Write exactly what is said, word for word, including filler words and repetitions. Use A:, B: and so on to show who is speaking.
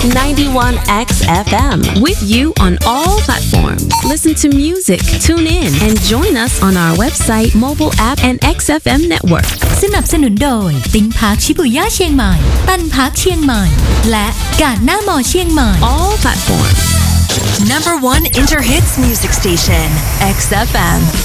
A: ninety-one X F M with you on all platforms. Listen to music, tune in, and join us on our website, mobile app, and เอ็กซ์ เอฟ เอ็ม network.
B: สนับสนุนโดยติ้งพาร์คชิบุย่าเชียงใหม่ตันพาร์คเชียงใหม่และกาดหน้ามอเชียงใหม่
A: All platforms.
C: Number one Interhits music station, เอ็กซ์ เอฟ เอ็ม